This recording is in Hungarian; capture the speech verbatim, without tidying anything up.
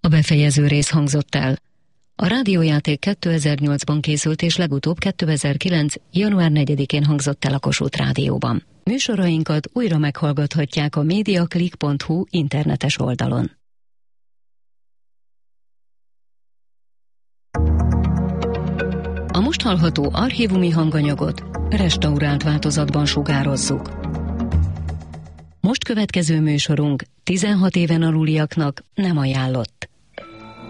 A befejező rész hangzott el. A rádiójáték kétezer-nyolcban készült és legutóbb kétezer-kilenc. január negyedikén hangzott el a Kossuth Rádióban. Műsorainkat újra meghallgathatják a mediaclick pont hu internetes oldalon. A most hallható archívumi hanganyagot restaurált változatban sugározzuk. Most következő műsorunk tizenhat éven aluliaknak nem ajánlott.